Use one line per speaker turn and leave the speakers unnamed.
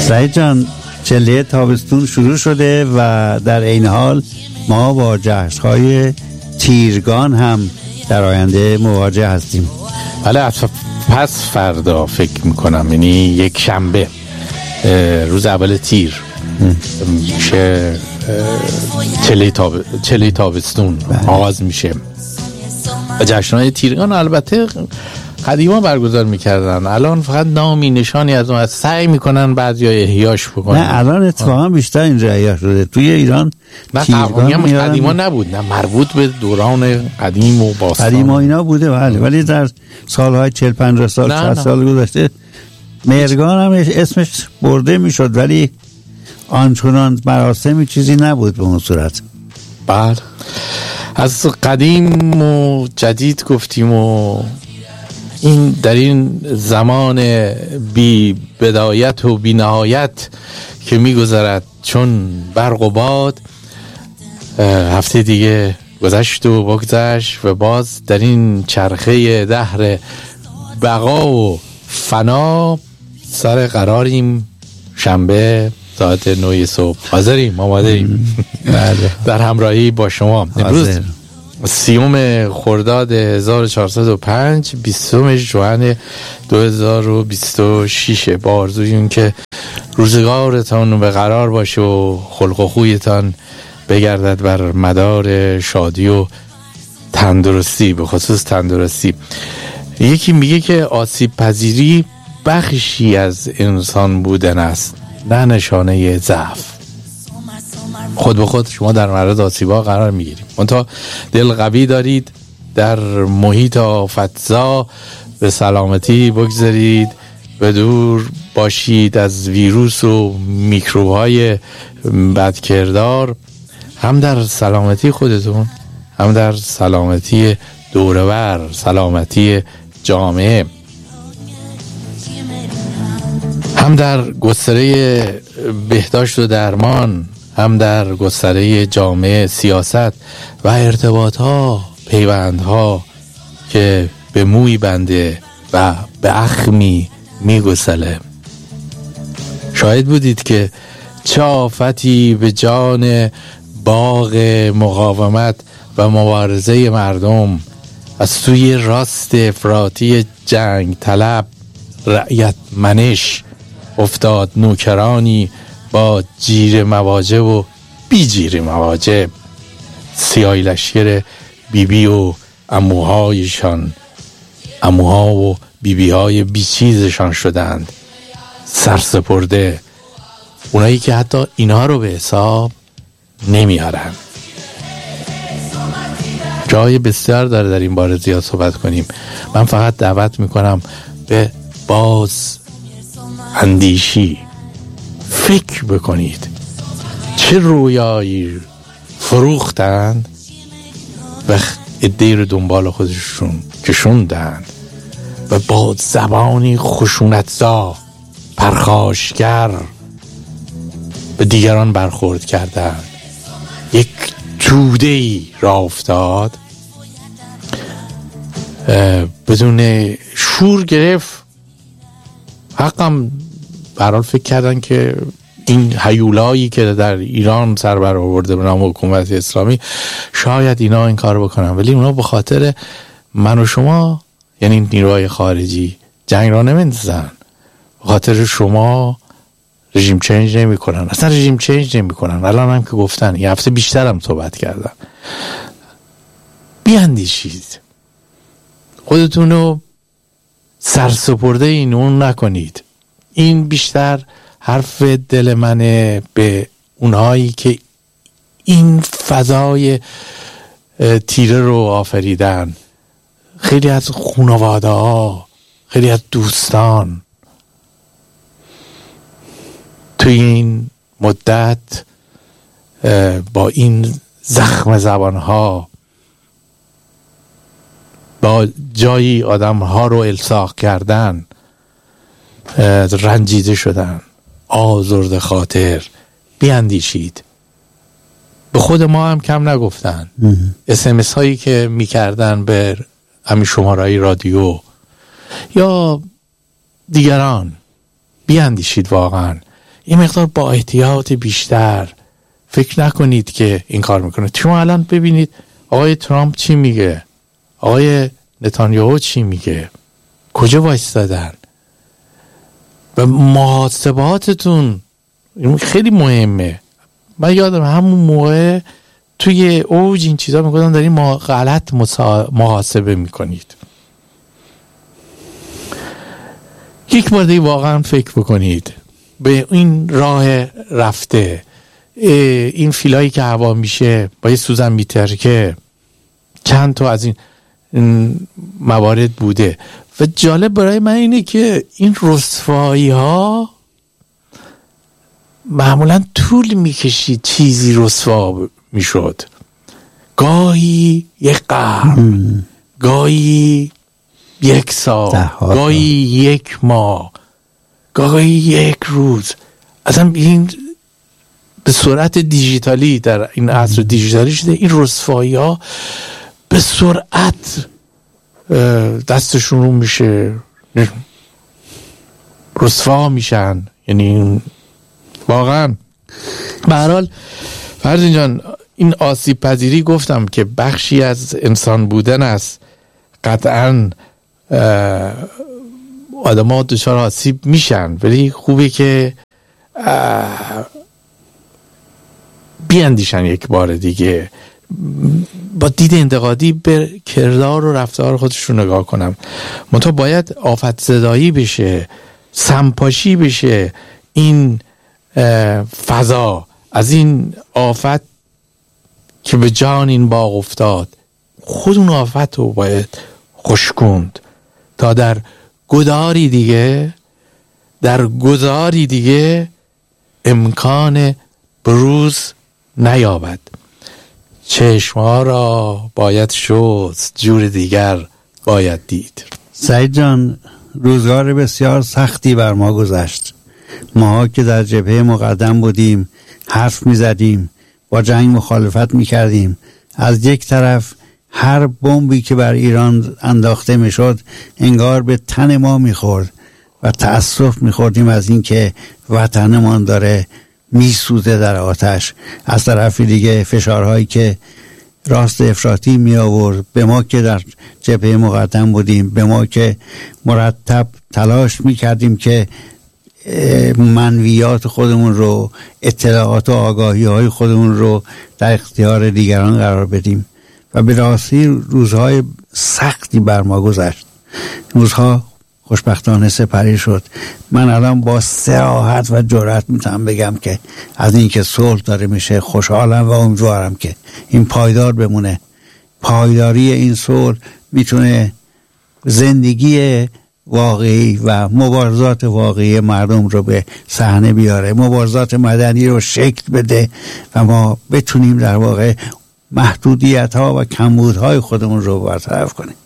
سعید جان، چله تابستون شروع شده و در این حال ما با جشن‌های تیرگان هم در آینده مواجه هستیم.
بله، پس فردا فکر میکنم، یعنی یک شنبه روز اول تیر میشه چله تابستون آغاز میشه و جشن‌های تیرگان البته قدیما برگزار میکردن، الان فقط نامی نشانی از اون سعی میکنن بعضی احیاش بکنن.
نه الان اتفاقا بیشتر اینجا احیا شده توی ایران.
نه قدیما نبود، نه مربوط به دوران قدیم و باستان
قدیم اینا بوده بله، ولی در سالهای 40-50 سال 60 سال گذشته مهرگان هم اسمش برده میشد، ولی آنچنان مراسمی چیزی نبود به اون صورت.
بله، از قدیم و جدید گفتیم و این در این زمان بی بدایت و بی نهایت که می گذرد چون برق و باد، هفته دیگه گذشت و بگذشت و باز در این چرخه دهر بقا و فنا سر قراریم. شنبه ساعت 9 صبح حاضریم، آماده‌ایم در همراهی با شما. امروز 30 خرداد 1405 20 ژوئن 2026 با آرزوی اون که روزگارتان به قرار باشه و خلق و خویتان بگردد بر مدار شادی و تندرستی، به خصوص تندرستی. یکی میگه که آسیب پذیری بخشی از انسان بودن است، نه نشانه ضعف. خود به خود شما در معرض آسیب‌ها قرار میگیرید، منتها دل قوی دارید، در محیط آفتزا به سلامتی بگذارید و دور باشید از ویروس و میکروب‌های بدکردار، هم در سلامتی خودتون، هم در سلامتی دور و بر، سلامتی جامعه، هم در گستره بهداشت و درمان، هم در گستره جامعه، سیاست و ارتباطها، پیوندها که به موی بنده و به اخمی میگسله. شاهد بودید که چه آفتی به جان باغ مقاومت و مبارزه مردم از سوی راست افراطی جنگ طلب رعیت منش افتاد. نوکرانی با جیر مواجه و بی جیر مواجه، سیاه لشکر بیبی و عموهایشان، عموها و بیبی های بی چیزشان شدند سرسپرده، اونایی که حتی اینها رو به حساب نمیارن. جای بسیار داره در این باره زیاد صحبت کنیم. من فقط دعوت میکنم به باز اندیشی، فکر بکنید چه رویایی فروختند و عده‌ای رو دنبال خودشون کشوندند و با زبانی خشونتزا پرخاشگر به دیگران برخورد کردند. یک توده‌ای را افتاد، بدون شور گرفت. حقم برحال فکر کردن که این هیولایی که در ایران سر بر آورده به نام حکومت اسلامی شاید اینا این کار بکنن، ولی اونا به خاطر من و شما، یعنی نیروهای خارجی، جنگ را نمیندازن. به خاطر شما رژیم چنج نمی کنن، اصلا رژیم چنج نمی کنن. الان هم که گفتن، یه هفته بیشتر هم صحبت کردن. بیاندیشید، خودتونو سرسپرده این اون نکنید. این بیشتر حرف دل منه به اونهایی که این فضای تیره رو آفریدن. خیلی از خانواده ها، خیلی از دوستان توی این مدت با این زخم زبان ها، با جایی آدم ها رو الساق کردن، رنجیده شدن، آزرده خاطر. بیاندیشید. به خود ما هم کم نگفتن. SMS هایی که میکردن به همین شماره‌های رادیو یا دیگران، بیاندیشید واقعا. یه مقدار با احتیاط بیشتر فکر نکنید که این کار میکنه. شما الان ببینید آقای ترامپ چی میگه، آقای نتانیاهو چی میگه، کجا وایستادن. و محاسباتتون خیلی مهمه. من یادم همون موقع توی اوج این چیزا میگفتن دارین ما غلط محاسبه میکنید. یک بار دیگه واقعا فکر بکنید به این راه رفته، این فیلایی که هوا میشه با یه سوزن میتر که چند تا از این موارد بوده. و جالب برای من اینه که این رسوایی ها معمولا طول میکشید چیزی رسوا میشد، گاهی یک قرن، گاهی یک سال، گاهی یک ماه، گاهی یک روز. اصلا این به صورت دیجیتالی در این عصر دیجیتالی شده، این رسوایی ها به سرعت دستشون رو میشه، رسوا میشن. یعنی واقعا به هر حال فرزین جان، این آسیب پذیری گفتم که بخشی از انسان بودن است. قطعا آدم ها دچار آسیب میشن، ولی خوبه که بیاندیشن یک بار دیگه، با دید انتقادی به کردار و رفتار خودشون نگاه کنم. منتها باید آفت زدایی بشه، سمپاشی بشه این فضا از این آفت که به جان این باغ افتاد. خود اون آفت رو باید خشکوند تا در گذاری دیگه امکان بروز نیابد. چشمها را باید شست، جور دیگر باید دید.
سعید جان، روزگار بسیار سختی بر ما گذشت. ما که در جبهه مقدم بودیم حرف می زدیم، با جنگ مخالفت می کردیم. از یک طرف هر بمبی که بر ایران انداخته می شد انگار به تن ما می خورد و تأسف می خوردیم از این که وطنمان داره می سوزه در آتش. از طرفی دیگه فشارهایی که راست افراطی می آورد به ما که در جبهه مقدم بودیم، به ما که مرتب تلاش می کردیم که منویات خودمون رو، اطلاعات و آگاهی های خودمون رو در اختیار دیگران قرار بدیم. و به راستی روزهای سختی بر ما گذشت. روزها خوشبختانه سپری شد. من الان با صراحت و جرأت میتونم بگم که از این که صلح داره میشه خوشحالم و امیدوارم که این پایدار بمونه. پایداری این صلح میتونه زندگی واقعی و مبارزات واقعی مردم رو به صحنه بیاره، مبارزات مدنی رو شکل بده و ما بتونیم در واقع محدودیت ها و کمبودهای خودمون رو برطرف کنیم.